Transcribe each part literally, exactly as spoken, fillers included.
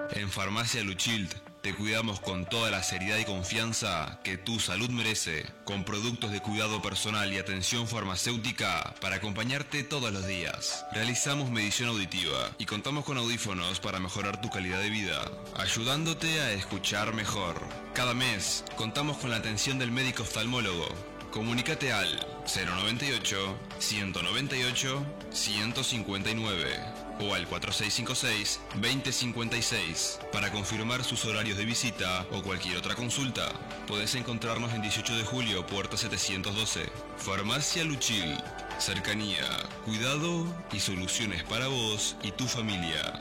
En Farmacia Luchild te cuidamos con toda la seriedad y confianza que tu salud merece, con productos de cuidado personal y atención farmacéutica para acompañarte todos los días. Realizamos medición auditiva y contamos con audífonos para mejorar tu calidad de vida, ayudándote a escuchar mejor. Cada mes contamos con la atención del médico oftalmólogo. Comunícate al cero noventa y ocho, ciento noventa y ocho, ciento cincuenta y nueve o al cuatro seis cinco seis, veinte cincuenta y seis para confirmar sus horarios de visita o cualquier otra consulta. Podés encontrarnos en dieciocho de julio, puerta setecientos doce. Farmacia Luchil. Cercanía, cuidado y soluciones para vos y tu familia.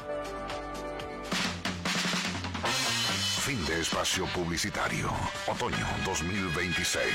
Fin de espacio publicitario. Otoño dos mil veintiséis.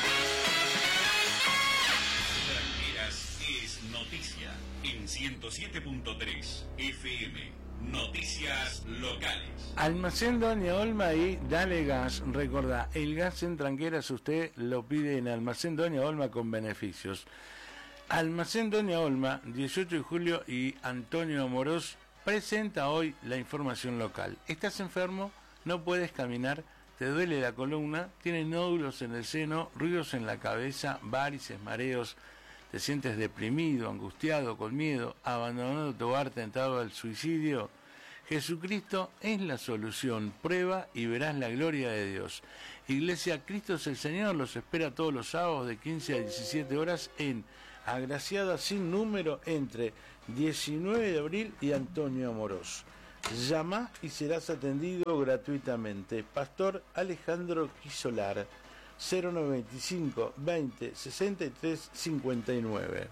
Tranqueras es noticia en ciento siete punto tres F M. Noticias locales. Almacén Doña Olma y Dale Gas. Recordá, el gas en Tranqueras usted lo pide en Almacén Doña Olma con beneficios. Almacén Doña Olma, dieciocho de julio y Antonio Amorós presenta hoy la información local. ¿Estás enfermo? ¿No puedes caminar? ¿Te duele la columna? ¿Tienes nódulos en el seno? ¿Ruidos en la cabeza? ¿Varices, mareos? ¿Te sientes deprimido, angustiado, con miedo, abandonando tu hogar, tentado al suicidio? Jesucristo es la solución. Prueba y verás la gloria de Dios. Iglesia Cristo es el Señor los espera todos los sábados de quince a diecisiete horas en Agraciada sin número entre diecinueve de abril y Antonio Amorós. Llama y serás atendido gratuitamente. Pastor Alejandro Quisolar, cero noventa y cinco, veinte, sesenta y tres, cincuenta y nueve.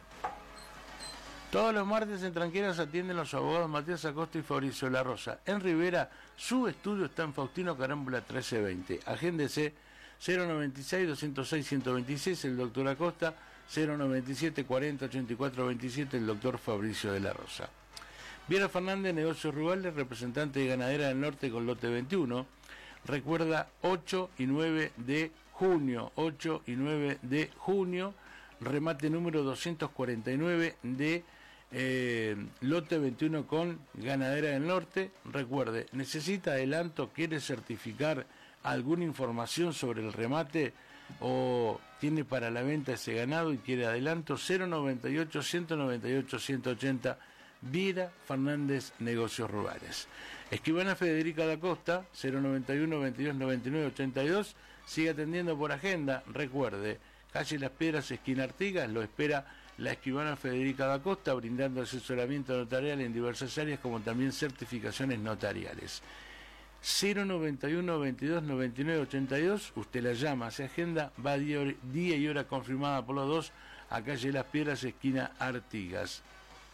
Todos los martes en Tranqueras atienden los abogados Matías Acosta y Fabricio La Rosa. En Rivera, su estudio está en Faustino Carámbula trece veinte. Agéndese cero noventa y seis, doscientos seis, ciento veintiséis, el doctor Acosta, cero noventa y siete, cuarenta, ochenta y cuatro, veintisiete, el doctor Fabricio de La Rosa. Viera Fernández, Negocios Rurales, representante de Ganadera del Norte con lote veintiuno. Recuerda ocho y nueve de junio, ocho y nueve de junio, remate número doscientos cuarenta y nueve de eh, lote veintiuno con Ganadera del Norte. Recuerde, necesita adelanto, quiere certificar alguna información sobre el remate o tiene para la venta ese ganado y quiere adelanto, cero noventa y ocho, ciento noventa y ocho, ciento ochenta. Viera Fernández, Negocios Rurales. Escribana Federica da Costa, cero noventa y uno, veintidós, noventa y nueve, ochenta y dos. Sigue atendiendo por agenda. Recuerde, calle Las Piedras, esquina Artigas, lo espera la escribana Federica da Costa, brindando asesoramiento notarial en diversas áreas, como también certificaciones notariales. cero noventa y uno, veintidós, noventa y nueve, ochenta y dos. Usted la llama, se agenda, va día, día y hora confirmada por los dos, a calle Las Piedras, esquina Artigas.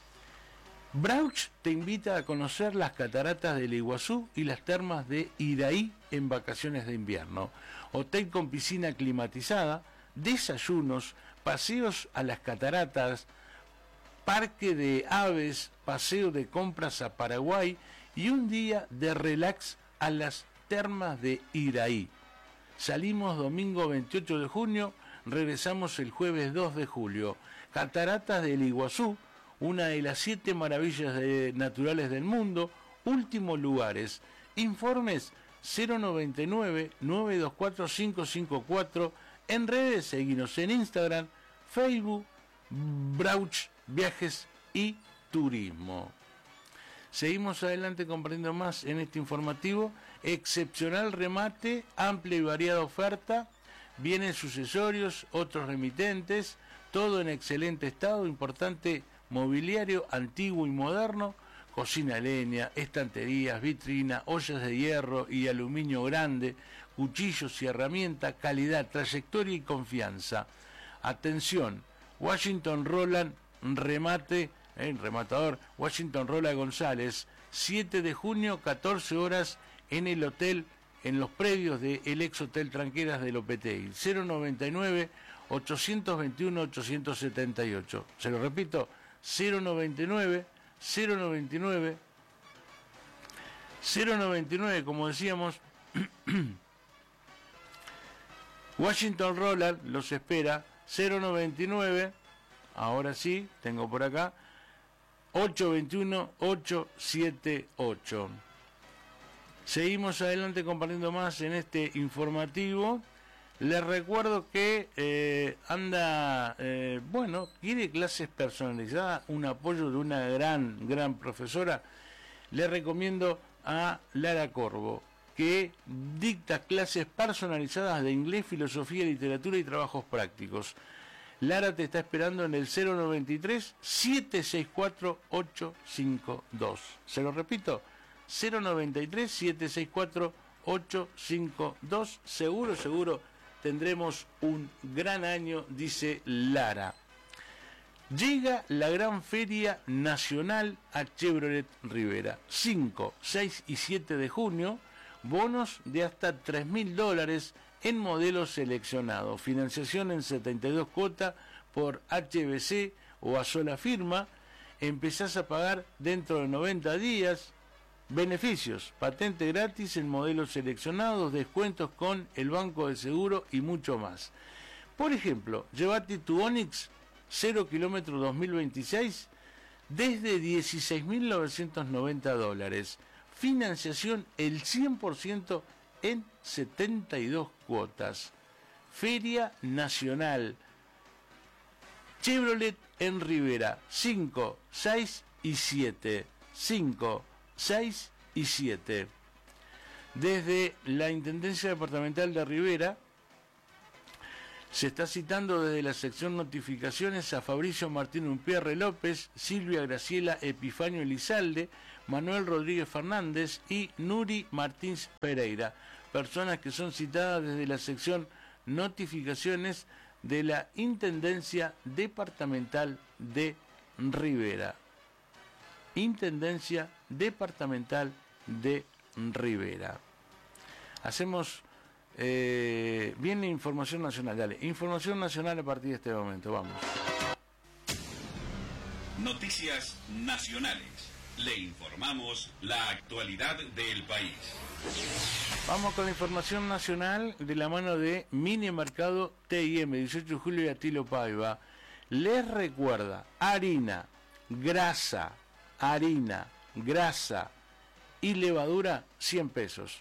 Brauch te invita a conocer las cataratas del Iguazú y las termas de Iraí en vacaciones de invierno. Hotel con piscina climatizada, desayunos, paseos a las cataratas, parque de aves, paseo de compras a Paraguay y un día de relax a las termas de Iraí. Salimos domingo veintiocho de junio, regresamos el jueves dos de julio. Cataratas del Iguazú, una de las siete maravillas de, naturales del mundo. Últimos lugares. Informes cero noventa y nueve, nueve dos cuatro, cinco cinco cuatro. En redes, seguinos en Instagram, Facebook, Brauch Viajes y Turismo. Seguimos adelante comprendiendo más en este informativo. Excepcional remate, amplia y variada oferta. Vienen sucesorios, otros remitentes, todo en excelente estado, importante mobiliario antiguo y moderno, cocina a leña, estanterías, vitrina, ollas de hierro y aluminio grande, cuchillos y herramientas, calidad, trayectoria y confianza. Atención, Washington Roland remate, eh, rematador, Washington Roland González, siete de junio, catorce horas en el hotel, en los predios del ex Hotel Tranqueras de Lopetegui, cero noventa y nueve, ochocientos veintiuno, ochocientos setenta y ocho. Se lo repito, cero noventa y nueve, cero noventa y nueve, cero noventa y nueve, como decíamos, Washington Roland los espera, cero noventa y nueve, ahora sí, tengo por acá, ochocientos veintiuno, ochocientos setenta y ocho. Seguimos adelante compartiendo más en este informativo. Les recuerdo que eh, anda, eh, bueno, quiere clases personalizadas, un apoyo de una gran, gran profesora. Le recomiendo a Lara Corvo, que dicta clases personalizadas de inglés, filosofía, literatura y trabajos prácticos. Lara te está esperando en el cero noventa y tres, siete seis cuatro, ocho cinco dos. Se lo repito, cero noventa y tres, siete seis cuatro, ocho cinco dos. Seguro, seguro tendremos un gran año, dice Lara. Llega la gran feria nacional a Chevrolet Rivera. cinco, seis y siete de junio, bonos de hasta tres mil dólares en modelos seleccionados, financiación en setenta y dos cuotas por H B C o a sola firma, empezás a pagar dentro de noventa días, beneficios, patente gratis en modelos seleccionados, descuentos con el banco de seguro y mucho más. Por ejemplo, llévate tu Onix cero kilómetros dos mil veintiséis desde dieciséis mil novecientos noventa dólares, financiación el cien por ciento en setenta y dos cuotas. Feria Nacional Chevrolet en Rivera, cinco, seis y siete. cinco, seis y siete. Desde la Intendencia Departamental de Rivera se está citando desde la sección notificaciones a Fabricio Martín Umpierre López, Silvia Graciela Epifanio Elizalde, Manuel Rodríguez Fernández y Nuri Martins Pereira, personas que son citadas desde la sección notificaciones de la Intendencia Departamental de Rivera. Intendencia Departamental de Rivera. Hacemos eh, bien la información nacional. Dale, información nacional a partir de este momento. Vamos. Noticias nacionales. Le informamos la actualidad del país. Vamos con la información nacional de la mano de Mini Mercado T I M, dieciocho de julio y Atilo Paiva. Les recuerda, harina, grasa, harina, grasa y levadura, cien pesos.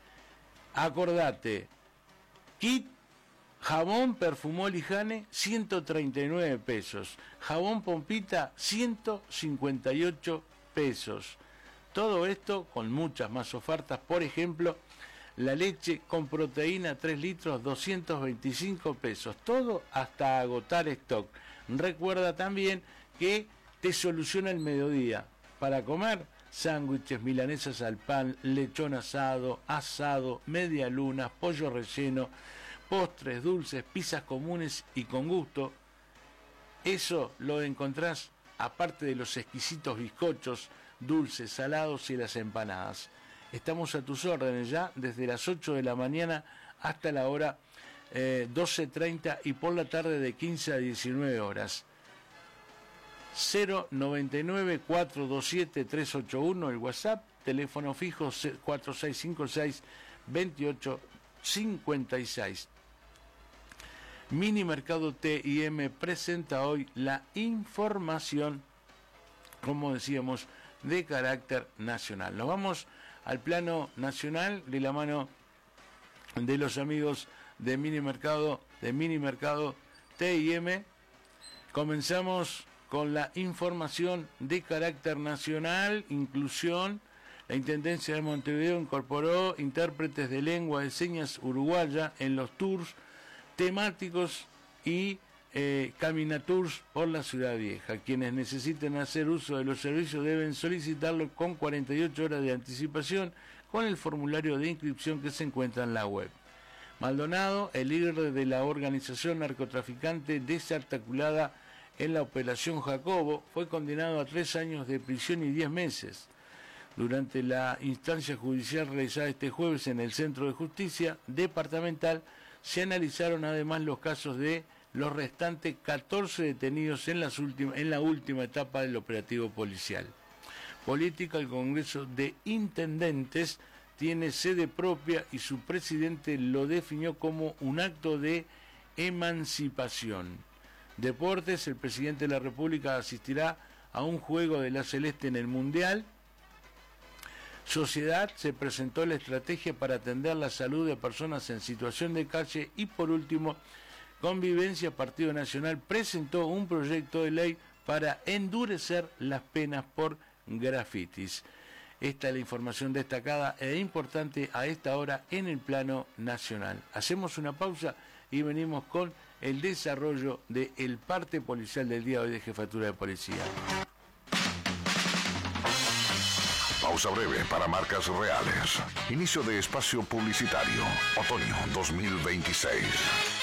Acordate, kit jabón Perfumol y Jane, ciento treinta y nueve pesos. Jabón Pompita, ciento cincuenta y ocho pesos. Todo esto con muchas más ofertas. Por ejemplo, la leche con proteína tres litros, doscientos veinticinco pesos. Todo hasta agotar stock. Recuerda también que te soluciona el mediodía. Para comer, sándwiches, milanesas al pan, lechón asado, asado, media luna, pollo relleno, postres, dulces, pizzas comunes y con gusto. Eso lo encontrás aparte de los exquisitos bizcochos, dulces, salados y las empanadas. Estamos a tus órdenes ya desde las ocho de la mañana hasta la hora eh, doce treinta y por la tarde de quince a diecinueve horas. cero noventa y nueve, cuatro dos siete, tres ocho uno el WhatsApp, teléfono fijo cuatro seis cinco seis, dos ocho cinco seis. Mini Mercado T I M presenta hoy la información, como decíamos, de carácter nacional. Nos vamos al plano nacional de la mano de los amigos de Mini Mercado, de Mini Mercado T I M. Comenzamos con la información de carácter nacional, inclusión. La Intendencia de Montevideo incorporó intérpretes de lengua de señas uruguaya en los tours temáticos y eh, caminatours por la Ciudad Vieja. Quienes necesiten hacer uso de los servicios deben solicitarlo con cuarenta y ocho horas de anticipación con el formulario de inscripción que se encuentra en la web. Maldonado, el líder de la organización narcotraficante desarticulada en la Operación Jacobo, fue condenado a tres años de prisión y diez meses. Durante la instancia judicial realizada este jueves en el Centro de Justicia Departamental, se analizaron además los casos de los restantes catorce detenidos en, las últimas, en la última etapa del operativo policial. Política, el Congreso de Intendentes tiene sede propia y su presidente lo definió como un acto de emancipación. Deportes, el presidente de la República asistirá a un juego de la Celeste en el Mundial. sociedad se presentó la estrategia para atender la salud de personas en situación de calle y por último, Convivencia Partido Nacional presentó un proyecto de ley para endurecer las penas por grafitis. Esta es la información destacada e importante a esta hora en el plano nacional. Hacemos una pausa y venimos con el desarrollo del parte policial del día de hoy de Jefatura de Policía. Pausa breve para marcas reales. Inicio de espacio publicitario. Otoño dos mil veintiséis.